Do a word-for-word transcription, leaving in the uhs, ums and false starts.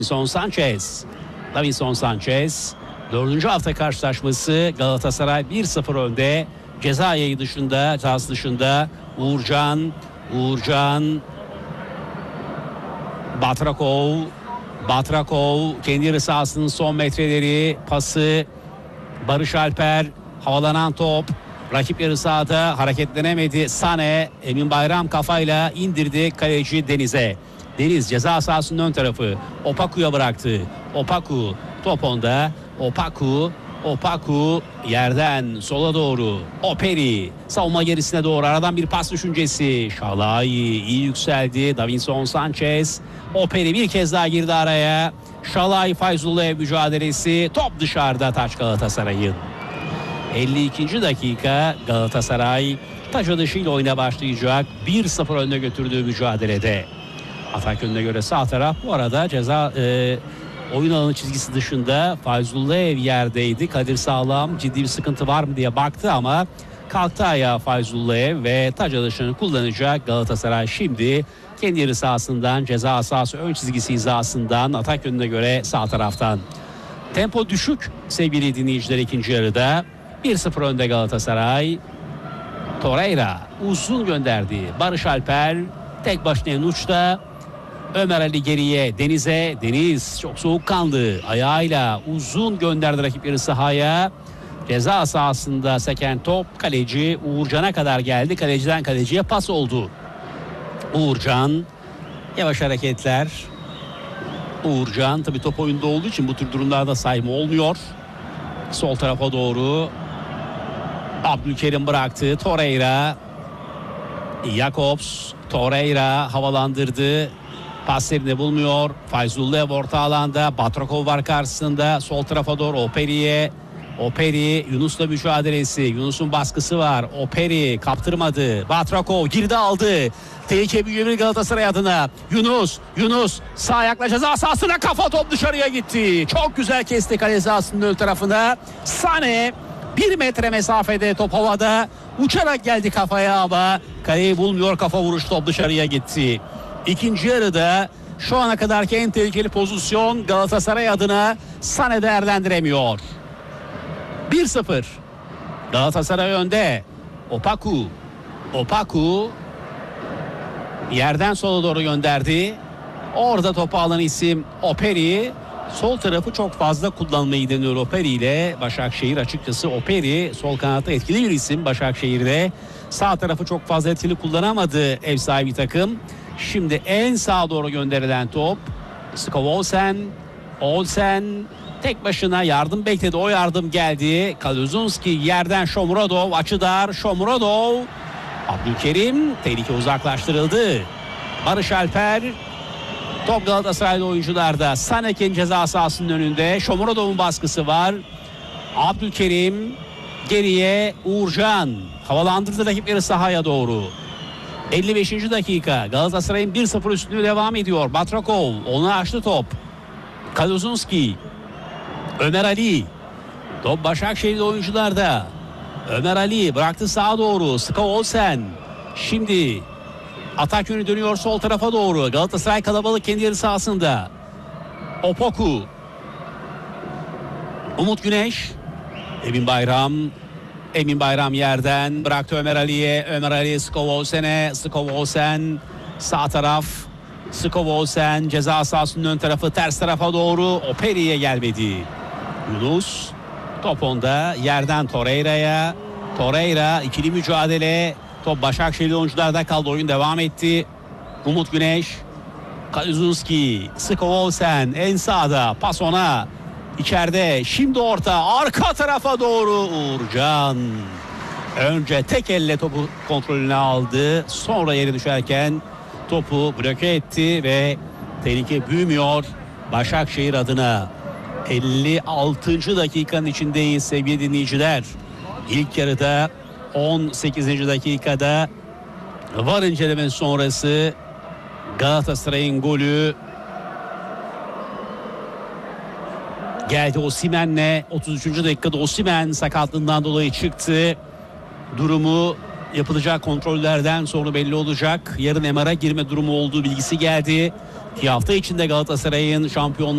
Davinson Sanchez. Davinson Sanchez. Dördüncü hafta karşılaşması Galatasaray bir sıfır önde. Ceza yayı dışında, cezası dışında Uğurcan, Uğurcan, Batrakov, Batrakov kendi yarı sahasının son metreleri, pası Barış Alper, havalanan top, rakip yarı sahada hareketlenemedi. Sane, Emin Bayram kafayla indirdi kaleci Deniz'e. Deniz ceza sahasının ön tarafı Opaku'ya bıraktı. Opaku top onda. Opaku, Opaku yerden sola doğru. Operi savunma gerisine doğru aradan bir pas düşüncesi. Şalay iyi yükseldi. Davinson Sanchez. Operi bir kez daha girdi araya. Şalay Fayzullayev mücadelesi. Top dışarıda, taç Galatasaray'ın. elli ikinci dakika Galatasaray taç atışıyla oyuna başlayacak. bir sıfır önde götürdüğü mücadelede. Atak yönüne göre sağ taraf bu arada ceza e, oyun alanı çizgisi dışında. Fayzullayev yerdeydi. Kadir Sağlam ciddi bir sıkıntı var mı diye baktı ama kalktı ayağa Fayzullayev ve taç atışını kullanacak Galatasaray. Şimdi kendi yarı sahasından, ceza sahası ön çizgisi hizasından, atak yönüne göre sağ taraftan. Tempo düşük sevgili dinleyiciler ikinci yarıda. bir sıfır önde Galatasaray. Torreira uzun gönderdi. Barış Alper tek başına en uçta. Ömer Ali geriye Deniz'e. Deniz çok soğukkanlı. Ayağıyla uzun gönderdi rakip yarı sahaya. Ceza sahasında seken top kaleci Uğurcan'a kadar geldi. Kaleciden kaleciye pas oldu. Uğurcan yavaş hareketler. Uğurcan tabii top oyunda olduğu için bu tür durumlarda sayma olmuyor. Sol tarafa doğru Abdülkerim bıraktı. Torreira, Jakobs, Torreira havalandırdı. Pas yerini bulmuyor. Fayzullayev orta alanda. Batrakov var karşısında. Sol tarafa doğru Operi'ye. Operi Yunus'la mücadelesi. Yunus'un baskısı var. Operi kaptırmadı. Batrakov girdi aldı. Tehlike büyüyor Galatasaray adına. Yunus, Yunus sağ ayakla ceza sahasına, kafa top dışarıya gitti. Çok güzel kesti kale sahasının ön tarafına. Sane bir metre mesafede, top havada. Uçarak geldi kafaya ama kaleyi bulmuyor. Kafa vuruş, top dışarıya gitti. İkinci yarıda şu ana kadarki en tehlikeli pozisyon Galatasaray adına Sane değerlendiremiyor. bir sıfır. Galatasaray önde. Opaku. Opaku yerden sola doğru gönderdi. Orada topu alan isim Operi. Sol tarafı çok fazla kullanmayı deniyor Operi ile. Başakşehir açıkçası Operi sol kanatta etkili bir isim Başakşehir'de. Sağ tarafı çok fazla etkili kullanamadı ev sahibi takım. Şimdi en sağa doğru gönderilen top. Skov Olsen. Olsen tek başına yardım bekledi. O yardım geldi. Kaluzunski yerden Shomurodov. Açı dar. Shomurodov. Abdülkerim. Tehlike uzaklaştırıldı. Barış Alper. Top Galatasaraylı oyuncularda. Sanek'in ceza sahasının önünde. Shomurodov'un baskısı var. Abdülkerim. Geriye Uğurcan. Havalandırdı rakipleri sahaya doğru. elli beşinci dakika. Galatasaray'ın bir sıfır üstünlüğü devam ediyor. Batrakov. Onu açtı top. Kaluzunski. Ömer Ali. Top Başakşehir'li oyuncularda. Ömer Ali bıraktı sağa doğru. Skov Olsen. Şimdi atak yönü dönüyor sol tarafa doğru. Galatasaray kalabalık kendi yarı sahasında. Opoku. Umut Güneş. Emin Bayram. Emin Bayram yerden bıraktı Ömer Ali'ye. Ömer Ali Skov Olsen'e. Skov Olsen sağ taraf. Skov Olsen ceza sahasının ön tarafı, ters tarafa doğru. Operi'ye gelmedi. Yunus top onda, yerden Torreira'ya. Torreira ikili mücadele. Top Başakşehirli oyuncularda kaldı. Oyun devam etti. Umut Güneş. Kaluzunski. Skov Olsen en sağda. Pas ona. İçeride. Şimdi orta. Arka tarafa doğru Uğurcan. Önce tek elle topu kontrolüne aldı. Sonra yere düşerken topu bloke etti ve tehlike büyümüyor Başakşehir adına. elli altıncı dakikanın içindeyiz sevgili dinleyiciler. İlk yarıda on sekizinci dakikada VAR incelemesi sonrası Galatasaray'ın golü geldi Osimhen'le. otuz üçüncü dakikada Osimhen sakatlığından dolayı çıktı. Durumu yapılacak kontrollerden sonra belli olacak. Yarın M R'a girme durumu olduğu bilgisi geldi. İki hafta içinde Galatasaray'ın şampiyon